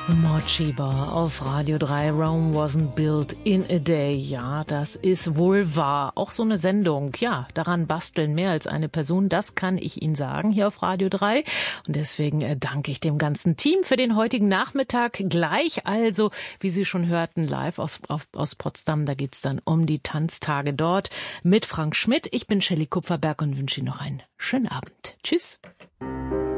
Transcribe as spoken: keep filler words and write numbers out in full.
Morcheeba auf Radio drei. Rome wasn't built in a day. Ja, das ist wohl wahr. Auch so eine Sendung, ja, daran basteln mehr als eine Person, das kann ich Ihnen sagen, hier auf Radio drei. Und deswegen äh, danke ich dem ganzen Team für den heutigen Nachmittag. Gleich also, wie Sie schon hörten, live aus, auf, aus Potsdam. Da geht's dann um die Tanztage dort mit Frank Schmidt. Ich bin Shelley Kupferberg und wünsche Ihnen noch einen schönen Abend. Tschüss.